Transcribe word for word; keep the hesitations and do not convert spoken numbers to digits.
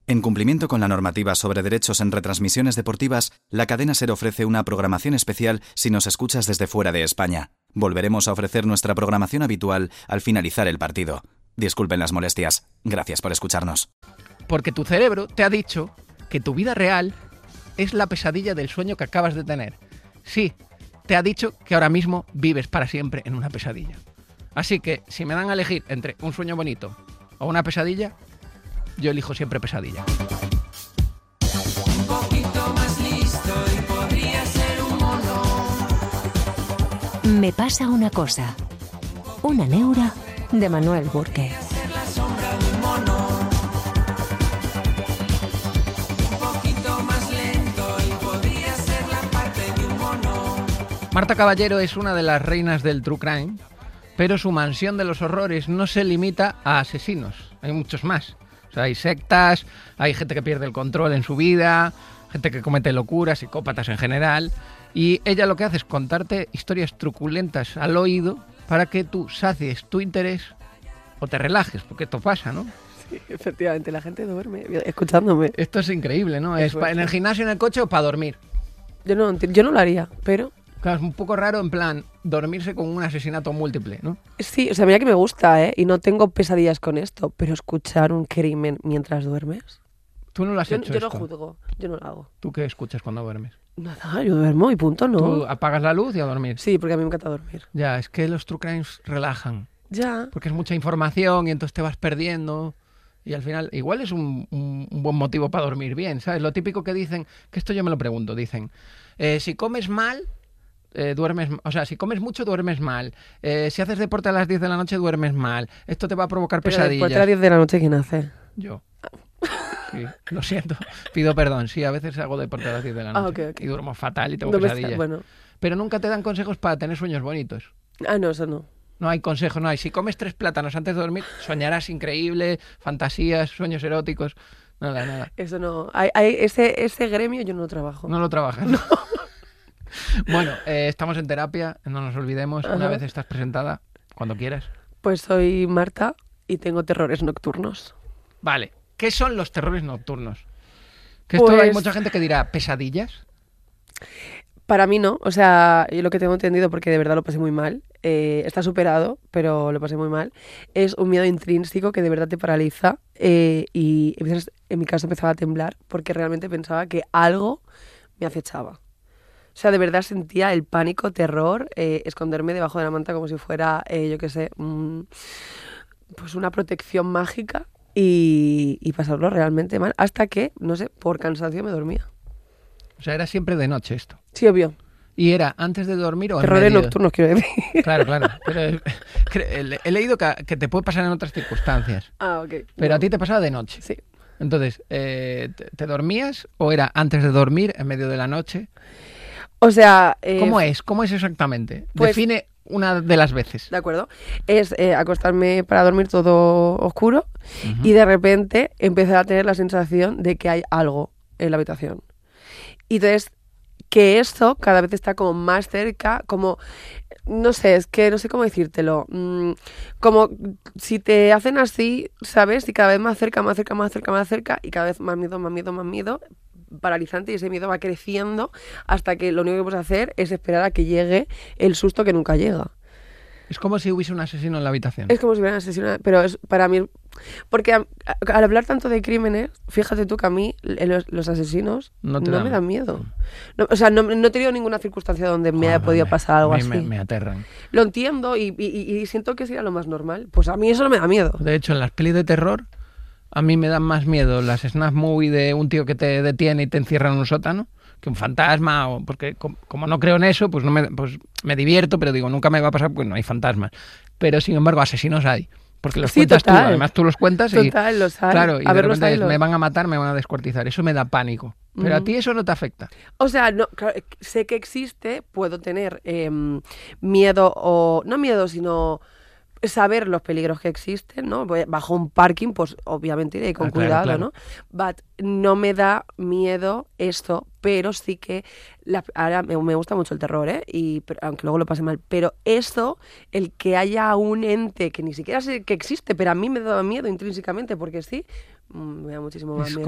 En cumplimiento con la normativa sobre derechos en retransmisiones deportivas, la cadena SER ofrece una programación especial si nos escuchas desde fuera de España. Volveremos a ofrecer nuestra programación habitual al finalizar el partido. Disculpen las molestias. Gracias por escucharnos. Porque tu cerebro te ha dicho que tu vida real es la pesadilla del sueño que acabas de tener. Sí, te ha dicho que ahora mismo vives para siempre en una pesadilla. Así que, si me dan a elegir entre un sueño bonito o una pesadilla, yo elijo siempre pesadilla. Un poquito más listo y podría ser un mono. Me pasa una cosa. Una neura de Manuel Burke. Ser la sombra de un mono. Un poquito más lento y podría ser la parte de un mono. Marta Caballero es una de las reinas del true crime, pero su mansión de los horrores no se limita a asesinos. Hay muchos más. O sea, hay sectas, hay gente que pierde el control en su vida, gente que comete locuras, psicópatas en general. Y ella lo que hace es contarte historias truculentas al oído para que tú sacies tu interés o te relajes, porque esto pasa, ¿no? Sí, efectivamente, la gente duerme escuchándome. Esto es increíble, ¿no? Es, Es pa- en el gimnasio, en el coche o para dormir. Yo no, enti- yo no lo haría, pero... Claro, es un poco raro en plan dormirse con un asesinato múltiple, ¿no? Sí, o sea, mira que me gusta, ¿eh? Y no tengo pesadillas con esto, pero escuchar un crimen mientras duermes... Tú no lo has Yo, hecho yo no esto. juzgo, yo no lo hago. ¿Tú qué escuchas cuando duermes? Nada, yo duermo y punto, ¿no? Tú apagas la luz y a dormir. Sí, porque a mí me encanta dormir. Ya, es que los true crimes relajan. Ya. Porque es mucha información y entonces te vas perdiendo. Y al final, igual es un, un- un buen motivo para dormir bien, ¿sabes? Lo típico que dicen, que esto yo me lo pregunto, dicen, eh, si comes mal, eh, duermes, o sea, si comes mucho, duermes mal. Eh, si haces deporte a las diez de la noche, duermes mal. Esto te va a provocar Pero después pesadillas. de las diez de la noche, ¿quién hace? Yo. Sí, lo siento. Pido perdón. Sí, a veces hago deporte a las diez de la Ah, noche. ok, ok. Y duermo fatal y tengo No me está- pesadillas. Bueno. Pero nunca te dan consejos para tener sueños bonitos. Ah, no, eso no. No hay consejo, no hay. Si comes tres plátanos antes de dormir, soñarás increíble, fantasías, sueños eróticos. Nada, nada. Eso no. Hay, hay ese, ese gremio yo no trabajo. No lo trabajas. Bueno, eh, estamos en terapia, no nos olvidemos. Una Ajá. vez estás presentada, cuando quieras. Pues soy Marta y tengo terrores nocturnos. Vale, ¿qué son los terrores nocturnos? Que esto hay Pues- mucha gente que dirá, ¿pesadillas? Para mí no, o sea, yo lo que tengo entendido, porque de verdad lo pasé muy mal, eh, está superado, pero lo pasé muy mal, es un miedo intrínseco que de verdad te paraliza eh, y empiezas- en mi caso empezaba a temblar porque realmente pensaba que algo me acechaba. O sea, de verdad sentía el pánico, terror, eh, esconderme debajo de la manta como si fuera, eh, yo qué sé, un- pues una protección mágica y, y pasarlo realmente mal, hasta que, no sé, por cansancio me dormía. O sea, era siempre de noche esto. Sí, obvio. ¿Y era antes de dormir o en Terrores medio? nocturnos, quiero decir. Claro, claro. Pero eh, cre- he he leído que, que te puede pasar en otras circunstancias. Ah, ok. Pero No. a ti te pasaba de noche. Sí. Entonces, eh, ¿te, te dormías o era antes de dormir, en medio de la noche? O sea... eh, ¿Cómo es? ¿Cómo es exactamente? pues- Define una de las veces. De acuerdo. Es eh, acostarme para dormir todo oscuro y de repente empezar a tener la sensación de que hay algo en la habitación. Y entonces que esto cada vez está como más cerca, como, no sé, es que no sé cómo decírtelo, mm, como si te hacen así, ¿sabes? Y cada vez más cerca, más cerca, más cerca, más cerca, y cada vez más miedo, más miedo, más miedo, paralizante, y ese miedo va creciendo hasta que lo único que puedes hacer es esperar a que llegue el susto que nunca llega. Es como si hubiese un asesino en la habitación. Es como si hubieran asesinado, pero es para mí... Porque a- a- al hablar tanto de crímenes, fíjate tú que a mí l- los, los asesinos No no, te dan- me dan miedo. No, o sea, no, no he tenido ninguna circunstancia donde me haya Joder, podido me- pasar algo a mí así. Me, me aterran. Lo entiendo y, y- y siento que sería lo más normal. Pues a mí eso no me da miedo. De hecho, en las pelis de terror, a mí me dan más miedo las snap movie de un tío que te detiene y te encierra en un sótano que un fantasma, o porque com- como no creo en eso, pues no me, pues me divierto, pero digo, nunca me va a pasar porque no hay fantasmas. Pero sin embargo, asesinos hay. Porque los Sí, cuentas tú, total. además tú los cuentas y, Total, los hay. claro, y A de ver, los repente hay, es, los- me van a matar, me van a descuartizar. Eso me da pánico. Pero a Ujú. ti eso no te afecta. O sea, no, claro, sé que existe, puedo tener em, miedo o... No miedo, sino saber los peligros que existen, ¿no? Voy- Bajo un parking, pues obviamente iré con Ah, claro, cuidado, claro. ¿no? But no me da miedo esto, pero sí que... la- ahora me, me gusta mucho el terror, ¿eh? Y, pero- aunque luego lo pase mal. Pero esto, el que haya un ente que ni siquiera sé que existe, pero a mí me da miedo intrínsecamente, porque sí, mm, me da muchísimo más Es miedo.